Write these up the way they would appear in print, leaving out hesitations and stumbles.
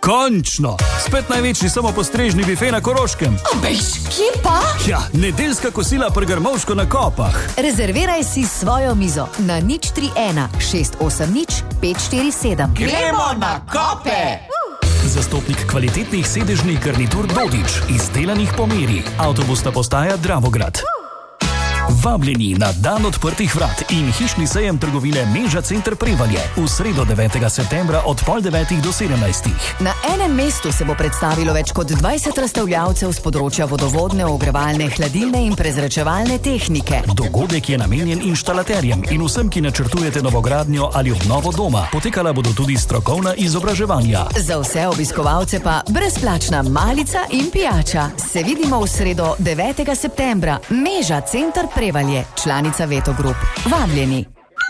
Končno! Spet največji samopostrežni bife na Koroškem. Bež, kje pa? Ja, nedeljska kosila pri Grmovško na Kopah. Rezerviraj si svojo mizo na 031 680 547. Gremo na Kope! Zastopnik kvalitetnih sedežnih garnitur Dodič, izdelanih po meri. Avtobusna postaja Dravograd. Vabljeni na dan odprtih vrat in hišni sejem trgovine Meža Center Prevalje v sredo 9. septembra od 8:30 do 17. Na enem mestu se bo predstavilo več kot 20 razstavljavcev z področja vodovodne, ogrevalne, hladilne in prezračevalne tehnike. Dogodek je namenjen inštalaterjem in vsem, ki načrtujete novogradnjo ali obnovo doma. Potekala bodo tudi strokovna izobraževanja. Za vse obiskovalce pa brezplačna malica in pijača. Se vidimo v sredo 9. septembra. Meža Center Prevalje, članica Veto Group. Vabljeni.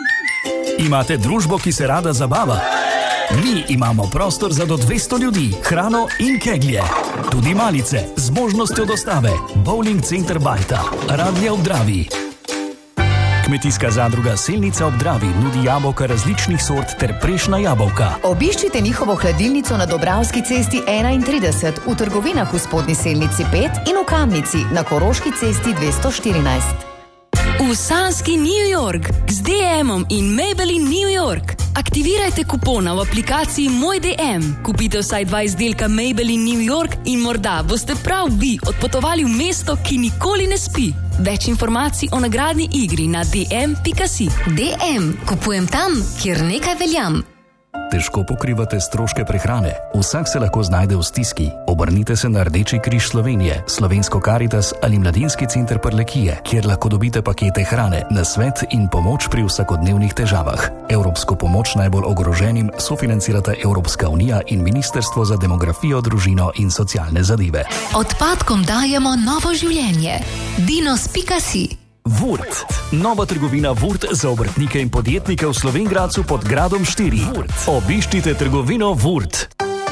Imate družbo, ki se rada zabava? Mi imamo prostor za do 200 ljudi, hrano in keglje. Tudi malice z možnostjo dostave. Bowling Center Bajta, Radlje ob Dravi. Kmetijska zadruga Selnica ob Dravi nudi jabolka različnih sort ter prešna jabolka. Obiščite njihovo hladilnico na Dobravski cesti 31, v trgovinah v Spodnji Selnici 5 in v Kamnici na Koroški cesti 214. V sanski New York z DM-om in Maybelline New York. Aktivirajte kupona v aplikaciji Moj DM, kupite vsaj 2 izdelka Maybelline New York in morda boste prav vi odpotovali v mesto, ki nikoli ne spi. Več informacij o nagradni igri na dm.si. DM, kupujem tam, kjer nekaj veljam. Težko pokrivate stroške prehrane? Vsak se lahko znajde v stiski. Obrnite se na Rdeči križ Slovenije, Slovensko Karitas ali Mladinski center Prlekije, kjer lahko dobite pakete hrane, nasvet in pomoč pri vsakodnevnih težavah. Evropsko pomoč najbolj ogroženim sofinancirata Evropska unija in Ministrstvo za demografijo, družino in socialne zadeve. Odpadkom dajemo novo življenje. Dinos.si. Vurt. Nova trgovina Vurt za obrtnike in podjetnike v Slovenj Gradcu pod Gradom 4. Vurt. Obiščite trgovino Vurt.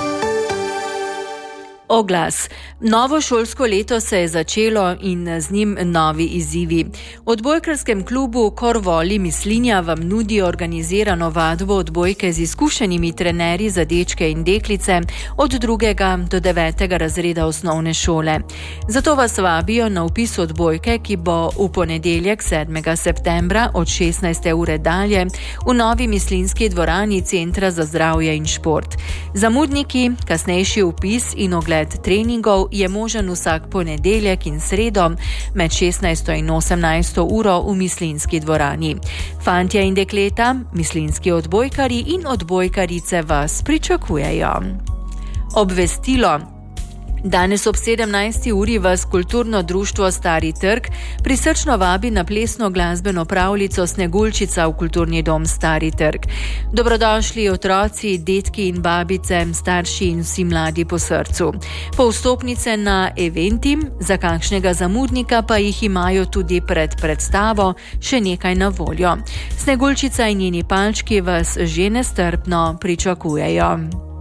Oglas. Novo šolsko leto se je začelo in z njim novi izzivi. V odbojkarskem klubu Korvoli Mislinja vam nudijo organizirano vadbo odbojke z izkušenimi trenerji za dečke in deklice od 2. do 9. razreda osnovne šole. Zato vas vabijo na vpis odbojke, ki bo v ponedeljek 7. septembra od 16. ure dalje v novi mislinski dvorani Centra za zdravje in šport. Zamudniki, kasnejši vpis in ogled treningov je možen vsak ponedeljek in sredo med 16. in 18. uro v mislinski dvorani. Fantje in dekleta, mislinski odbojkarji in odbojkarice vas pričakujejo. Obvestilo. Danes ob 17. uri vas kulturno društvo Stari trg prisrčno vabi na plesno glasbeno pravljico Sneguljčica v kulturni dom Stari trg. Dobrodošli otroci, detki in babice, starši in vsi mladi po srcu. Po vstopnice na Eventim, za kakšnega zamudnika pa jih imajo tudi pred predstavo še nekaj na voljo. Sneguljčica in njeni palčki vas že nestrpno pričakujejo.